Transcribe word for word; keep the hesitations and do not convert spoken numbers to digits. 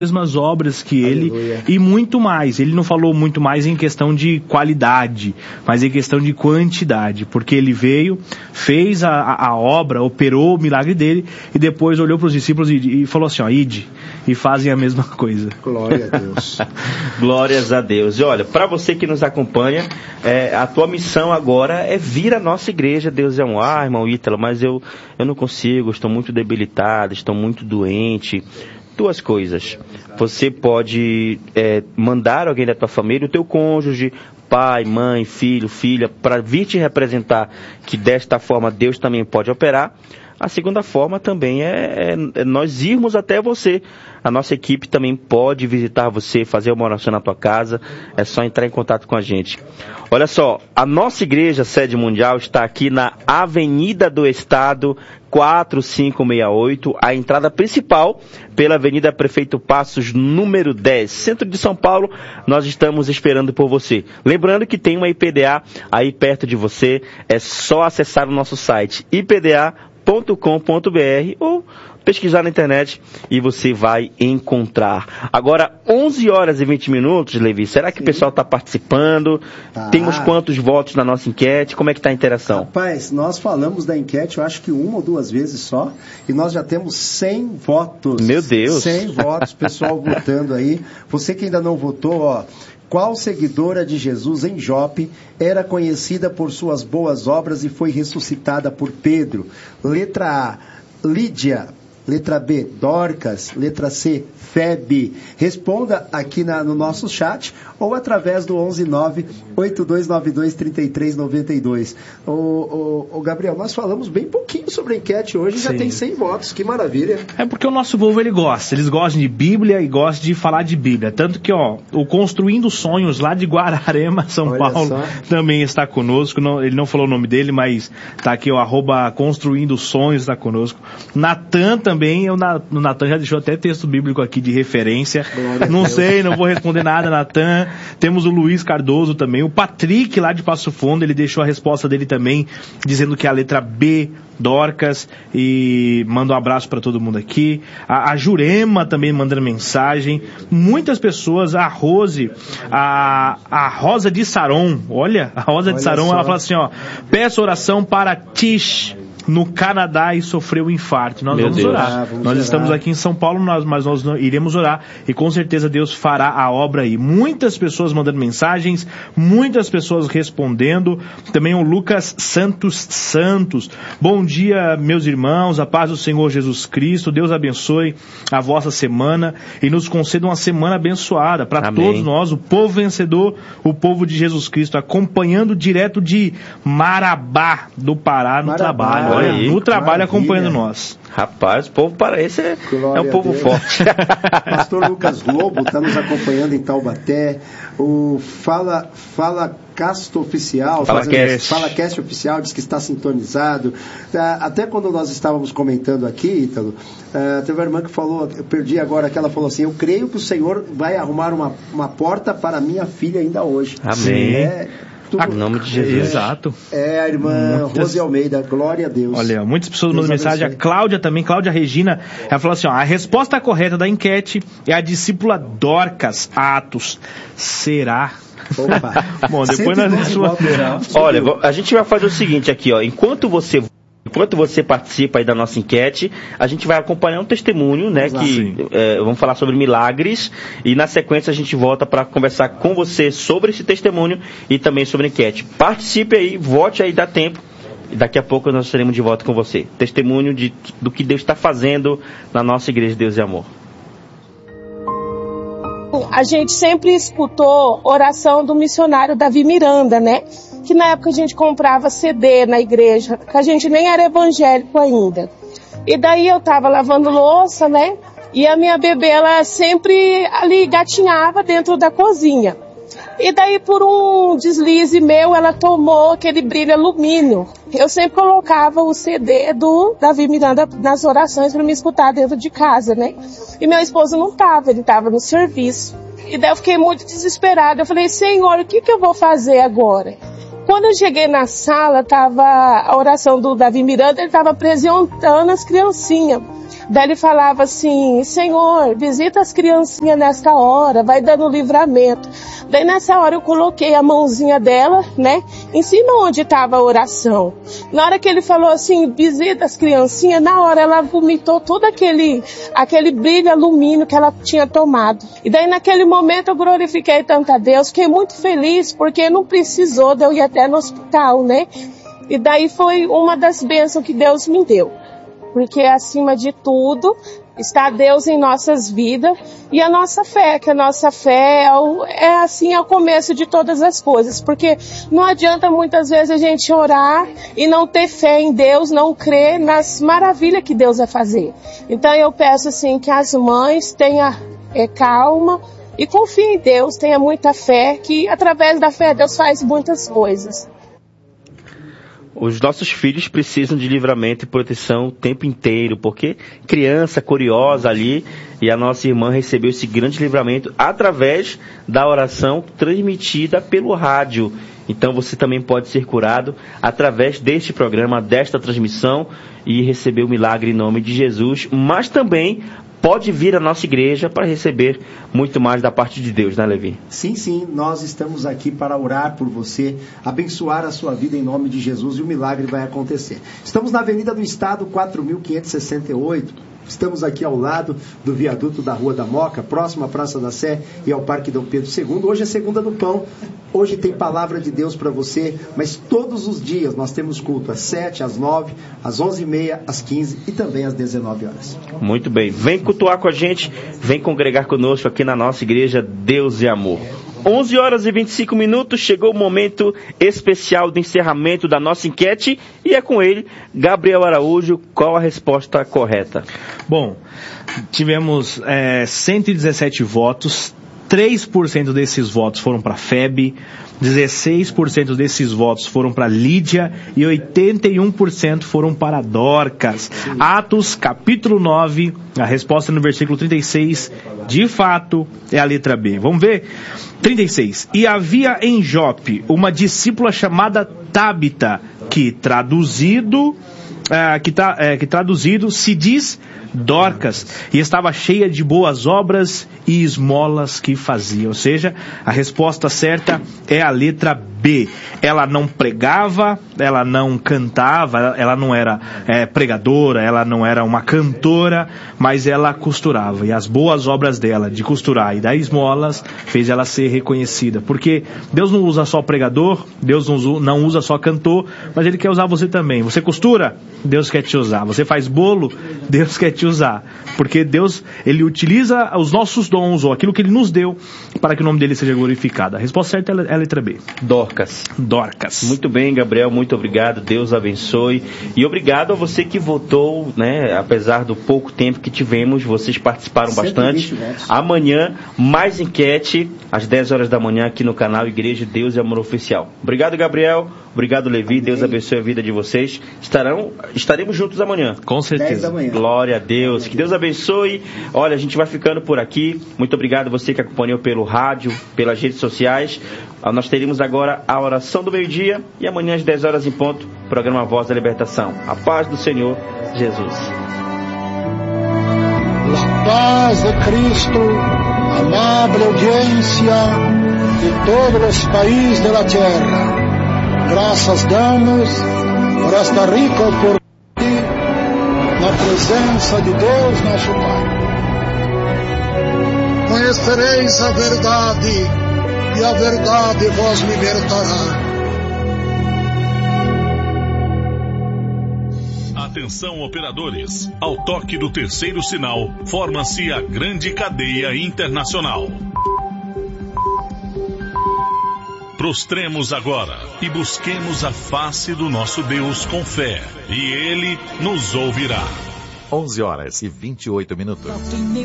mesmas obras que ele. Aleluia. E muito mais. Ele não falou muito mais em questão de qualidade, mas em questão de quantidade, porque ele veio, fez a, a, a obra, operou o milagre dele e depois olhou para os discípulos e, e falou assim, ó, ide e fazem a mesma coisa. Glória a Deus. Glórias a Deus. E olha, para você que nos acompanha, é, a tua missão agora é vir à nossa igreja. Deus é um, ah, irmão Ítalo, mas eu, eu não consigo, estou muito debilitado, estou muito doente. Duas coisas. Você pode é, mandar alguém da tua família, o teu cônjuge, pai, mãe, filho, filha, para vir te representar, que desta forma Deus também pode operar. A segunda forma também é, é, é nós irmos até você. A nossa equipe também pode visitar você, fazer uma oração na tua casa. É só entrar em contato com a gente. Olha só, a nossa igreja sede mundial está aqui na Avenida do Estado, quatro cinco seis oito, a entrada principal pela Avenida Prefeito Passos, número dez, centro de São Paulo. Nós estamos esperando por você. Lembrando que tem uma I P D A aí perto de você. É só acessar o nosso site i p d a ponto com ponto b r ou pesquisar na internet e você vai encontrar. Agora, onze horas e vinte minutos, Levi, será que Sim. o pessoal está participando? Tá. Temos quantos votos na nossa enquete? Como é que está a interação? Rapaz, nós falamos da enquete, eu acho que uma ou duas vezes só, e nós já temos cem votos. Meu Deus! cem votos, pessoal votando aí. Você que ainda não votou, ó, qual seguidora de Jesus em Jope era conhecida por suas boas obras e foi ressuscitada por Pedro? Letra A, Lídia. Letra B, Dorcas. Letra C, Febe. Responda aqui na, no nosso chat ou através do onze nove oito dois nove dois três três nove dois. Ô, ô, ô, Gabriel, nós falamos bem pouquinho sobre a enquete hoje, Sim. já tem cem votos, que maravilha. É porque o nosso povo, ele gosta, eles gostam de Bíblia e gostam de falar de Bíblia, tanto que, ó, o Construindo Sonhos lá de Guararema, São Olha Paulo, só. também está conosco, não, ele não falou o nome dele, mas tá aqui, ó, arroba Construindo Sonhos está conosco. Natan também, eu, o Natan já deixou até texto bíblico aqui de referência, Glória não sei, não vou responder nada, Natan. Temos o Luiz Cardoso também, o Patrick lá de Passo Fundo, ele deixou a resposta dele também, dizendo que é a letra B, Dorcas, e manda um abraço para todo mundo aqui. A, a Jurema também mandando mensagem. Muitas pessoas, a Rose, a, a Rosa de Saron, olha, a Rosa olha de Saron, só. Ela fala assim, ó, peço oração para Tish, no Canadá, e sofreu um infarto. Nós Meu vamos Deus. orar. Ah, vamos nós orar. Estamos aqui em São Paulo, nós, mas nós iremos orar e com certeza Deus fará a obra aí. Muitas pessoas mandando mensagens, muitas pessoas respondendo. Também o Lucas Santos Santos. Bom dia, meus irmãos, a paz do Senhor Jesus Cristo. Deus abençoe a vossa semana e nos conceda uma semana abençoada para todos nós, o povo vencedor, o povo de Jesus Cristo, acompanhando direto de Marabá do Pará no Marabá. trabalho. Olha aí, no trabalho maravilha. Acompanhando nós. Rapaz, o povo parece é, é um povo forte. Pastor Lucas Lobo está nos acompanhando em Taubaté. O Fala, Fala Cast Oficial, Fala Cast. Fala Cast Oficial diz que está sintonizado. Até quando nós estávamos comentando aqui, Ítalo, uh, teve uma irmã que falou, eu perdi agora, que ela falou assim, eu creio que o Senhor vai arrumar uma, uma porta para minha filha ainda hoje. Amém. É, Em nome de Jesus. Exato. É a irmã muitas... Rose Almeida, glória a Deus. Olha, muitas pessoas mandam mensagem, a Cláudia também, Cláudia Regina, ela falou assim, ó, a resposta correta da enquete é a discípula Dorcas Atos. Será? Opa. Bom, depois nós... Sua... Olha, a gente vai fazer o seguinte aqui, ó, enquanto você... Enquanto você participa aí da nossa enquete, a gente vai acompanhar um testemunho, né, vamos que é, vamos falar sobre milagres, e na sequência a gente volta para conversar com você sobre esse testemunho e também sobre a enquete. Participe aí, vote aí, dá tempo, e daqui a pouco nós estaremos de volta com você. Testemunho de, do que Deus está fazendo na nossa igreja Deus e Amor. A gente sempre escutou oração do missionário Davi Miranda, né? Que na época a gente comprava C D na igreja, que a gente nem era evangélico ainda. E daí eu tava lavando louça, né? E a minha bebê, ela sempre ali gatinhava dentro da cozinha. E daí, por um deslize meu, ela tomou aquele brilho alumínio. Eu sempre colocava o C D do Davi Miranda nas orações para me escutar dentro de casa, né? E meu esposo não estava, ele estava no serviço. E daí eu fiquei muito desesperada. Eu falei, Senhor, o que, que eu vou fazer agora? quando eu cheguei na sala, tava a oração do Davi Miranda, ele estava apresentando as criancinhas. Daí ele falava assim, Senhor, visita as criancinhas nesta hora, vai dando livramento. Daí nessa hora eu coloquei a mãozinha dela, né, em cima onde estava a oração. Na hora que ele falou assim, visita as criancinhas, na hora ela vomitou todo aquele, aquele brilho alumínio que ela tinha tomado. E daí naquele momento eu glorifiquei tanto a Deus, fiquei muito feliz porque não precisou de eu ir até no hospital, né. E daí foi uma das bênçãos que Deus me deu. Porque acima de tudo está Deus em nossas vidas e a nossa fé, que a nossa fé é, o, é assim, é o começo de todas as coisas, porque não adianta muitas vezes a gente orar e não ter fé em Deus, não crer nas maravilhas que Deus vai fazer. Então eu peço assim que as mães tenham é, calma e confiem em Deus, tenham muita fé, que através da fé Deus faz muitas coisas. Os nossos filhos precisam de livramento e proteção o tempo inteiro, porque criança curiosa ali, e a nossa irmã recebeu esse grande livramento através da oração transmitida pelo rádio. Então você também pode ser curado através deste programa, desta transmissão, e receber o milagre em nome de Jesus, mas também pode vir à nossa igreja para receber muito mais da parte de Deus, né, Levi? Sim, sim, nós estamos aqui para orar por você, abençoar a sua vida em nome de Jesus, e o milagre vai acontecer. Estamos na Avenida do Estado, quatro mil quinhentos e sessenta e oito, estamos aqui ao lado do viaduto da Rua da Moca, próximo à Praça da Sé e ao Parque Dom Pedro segundo. Hoje é Segunda do Pão, hoje tem Palavra de Deus para você, mas todos os dias nós temos culto às sete, às nove, às onze e meia, às quinze e também às dezenove horas. Muito bem, vem cultuar com a gente, vem congregar conosco aqui na nossa igreja Deus e Amor. onze horas e vinte e cinco minutos, chegou o momento especial do encerramento da nossa enquete e é com ele, Gabriel Araújo, qual a resposta correta? Bom, tivemos é, cento e dezessete votos, três por cento desses votos foram para a F E B, dezesseis por cento desses votos foram para Lídia e oitenta e um por cento foram para Dorcas. Sim. Atos, capítulo nove, a resposta no versículo trinta e seis, de fato, é a letra B. Vamos ver? trinta e seis. E havia em Jope uma discípula chamada Tábita, que traduzido, uh, que, tá, uh, que traduzido se diz Dorcas, e estava cheia de boas obras e esmolas que fazia. Ou seja, a resposta certa é a letra B. Ela não pregava, ela não cantava, ela não era é, pregadora, ela não era uma cantora, mas ela costurava. E as boas obras dela, de costurar e dar esmolas, fez ela ser reconhecida. Porque Deus não usa só pregador, Deus não usa só cantor, mas Ele quer usar você também. Você costura? Deus quer te usar. Você faz bolo? Deus quer te usar. Porque Deus, Ele utiliza os nossos dons, ou aquilo que Ele nos deu, para que o nome dEle seja glorificado. A resposta certa é a letra B. Dorcas. Dorcas. Muito bem, Gabriel, muito obrigado, Deus abençoe. E obrigado a você que votou, né? Apesar do pouco tempo que tivemos, vocês participaram bastante. Amanhã, mais enquete, às dez horas da manhã, aqui no canal Igreja Deus e Amor Oficial. Obrigado, Gabriel. Obrigado, Levi. Amém. Deus abençoe a vida de vocês. Estarão, estaremos juntos amanhã. Com certeza. Glória a Deus. Que Deus abençoe. Olha, a gente vai ficando por aqui. Muito obrigado a você que acompanhou pelo rádio, pelas redes sociais. Nós teremos agora a oração do meio-dia e amanhã às dez horas em ponto, programa Voz da Libertação. A paz do Senhor Jesus. La paz de Cristo, amable audiencia de todos los países de la tierra. Gracias damos por esta rica oportunidade na presença de Deus nosso Pai. Conhecereis a verdade e a verdade vos libertará. Atenção, operadores. Ao toque do terceiro sinal, forma-se a grande cadeia internacional. Prostremos agora e busquemos a face do nosso Deus com fé, e Ele nos ouvirá. onze horas e vinte e oito minutos.